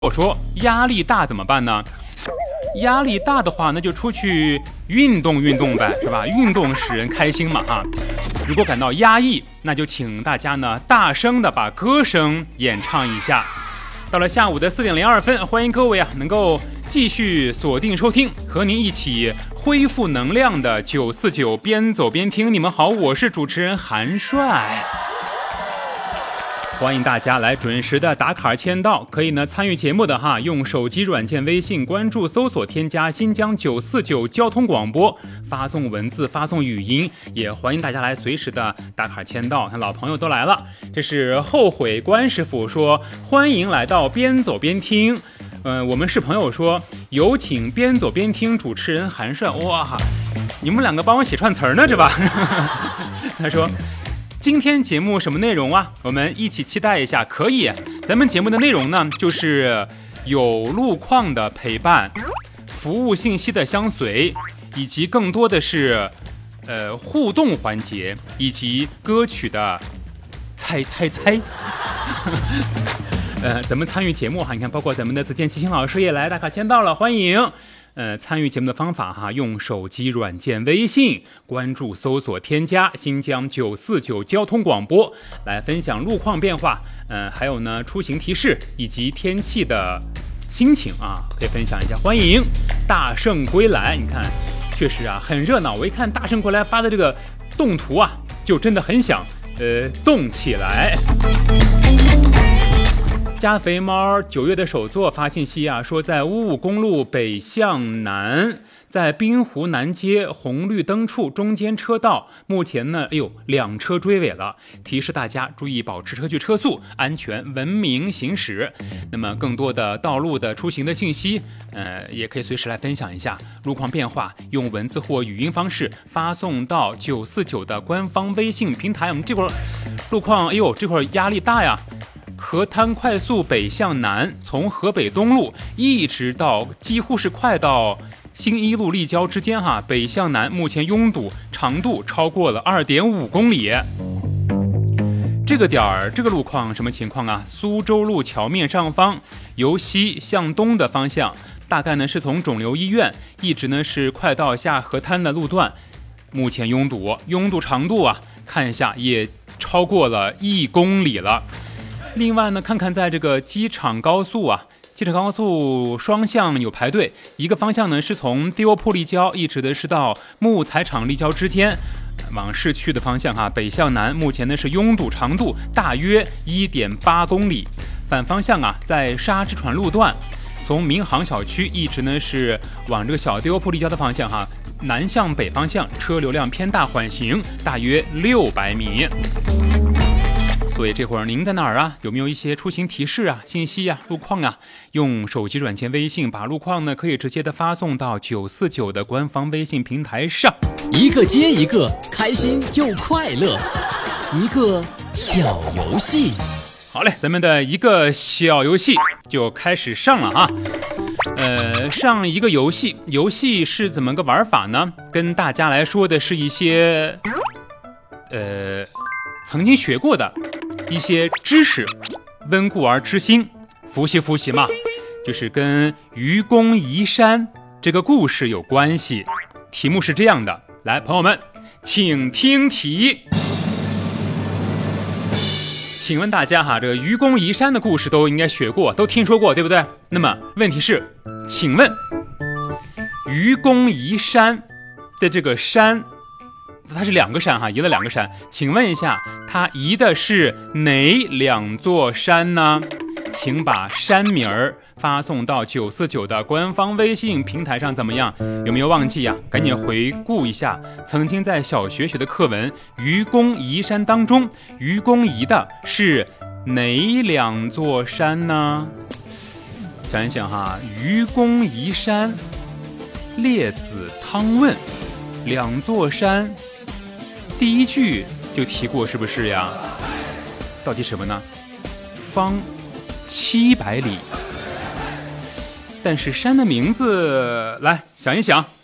我说压力大怎么办呢？压力大的话，那就出去运动运动呗，是吧？运动使人开心嘛啊！如果感到压抑，那就请大家呢大声的把歌声演唱一下。到了下午的4点02分，欢迎各位啊能够继续锁定收听，和您一起恢复能量的949边走边听。你们好，我是主持人韩帅。欢迎大家来准时的打卡签到，可以呢参与节目的哈，用手机软件微信关注搜索添加新疆949交通广播，发送文字发送语音，也欢迎大家来随时的打卡签到。看老朋友都来了，这是后悔关师傅说欢迎来到边走边听。我们是朋友说有请边走边听主持人韩帅。哇，你们两个帮我写串词呢，这吧？他说今天节目什么内容啊？我们一起期待一下。可以，咱们节目的内容呢，就是有路况的陪伴，服务信息的相随，以及更多的是互动环节，以及歌曲的猜。咱们参与节目哈，你看，包括咱们的子健齐秦老师也来打卡签到了，欢迎。参与节目的方法哈，用手机软件微信关注搜索添加新疆949交通广播，来分享路况变化，还有呢出行提示以及天气的心情啊，可以分享一下。欢迎大圣归来，你看确实啊很热闹，我一看大圣归来发的这个动图啊，就真的很想动起来。加肥猫9月的首作发信息啊，说在55公路北向南，在滨湖南街红绿灯处中间车道，目前呢2车追尾了，提示大家注意保持车距车速，安全文明行驶。那么更多的道路的出行的信息，也可以随时来分享一下路况变化，用文字或语音方式发送到949的官方微信平台。我们这会儿路况，这会儿压力大呀。河滩快速北向南，从河北东路一直到几乎是快到新一路立交之间哈，北向南目前拥堵长度超过了2.5公里。这个点儿这个路况什么情况啊？苏州路桥面上方由西向东的方向，大概呢是从肿瘤医院一直呢是快到下河滩的路段，目前拥堵长度啊，看一下也超过了1公里了。另外呢，看看在这个机场高速双向有排队，一个方向呢是从地窝铺立交一直的是到木材厂立交之间，往市区的方向哈，北向南目前呢是拥堵长度大约1.8公里。反方向啊，在沙之船路段，从民航小区一直呢是往这个小地窝铺立交的方向哈，南向北方向车流量偏大，缓行大约600米。所以这会儿您在哪儿啊？有没有一些出行提示啊、信息啊、路况啊？用手机软件微信把路况呢可以直接的发送到949的官方微信平台上。 一个接一个，开心又快乐，一个小游戏。 好嘞，咱们的一个小游戏就开始上了啊。上一个游戏是怎么个玩法呢？跟大家来说的是一些曾经学过的一些知识，温故而知新，复习嘛，就是跟愚公移山这个故事有关系。题目是这样的，来，朋友们，请听题。请问大家哈，这个愚公移山的故事都应该学过，都听说过，对不对？那么问题是，请问愚公移山的这个山，它是2个山哈，移了2个山，请问一下，它移的是哪2座山呢？请把山名儿发送到949的官方微信平台上，怎么样？有没有忘记呀？赶紧回顾一下曾经在小学学的课文《愚公移山》当中，愚公移的是哪2座山呢？想一想哈，愚公移山，列子汤问，2座山，第一句就提过，是不是呀？到底什么呢？方700里。但是山的名字，来想一想，